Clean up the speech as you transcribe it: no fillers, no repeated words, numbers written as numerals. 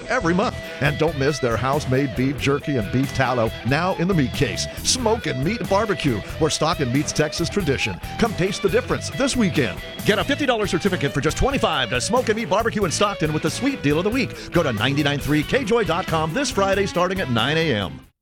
every month. And don't miss their house-made beef jerky and beef tallow now in the meat case. Smokin' Meat Barbecue, where Stockton meets Texas tradition. Come taste the difference this weekend. Get a $50 certificate for just $25 to Smokin' Meat Barbecue in Stockton with the sweet deal of the week. Go to 993kjoy.com this Friday starting at 9 a.m.